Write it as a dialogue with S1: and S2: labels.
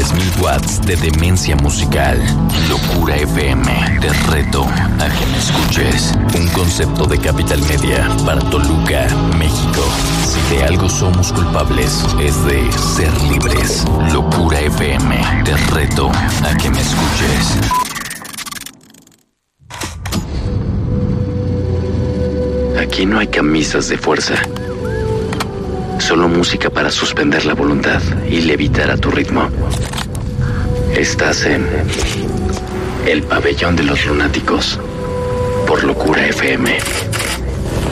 S1: 3000 watts de demencia musical. Locura FM, te reto a que me escuches. Un concepto de Capital Media para Toluca, México. Si de algo somos culpables, es de ser libres. Locura FM, te reto a que me escuches.
S2: Aquí no hay camisas de fuerza. Solo música para suspender la voluntad y levitar a tu ritmo. Estás en el pabellón de los lunáticos por Locura FM.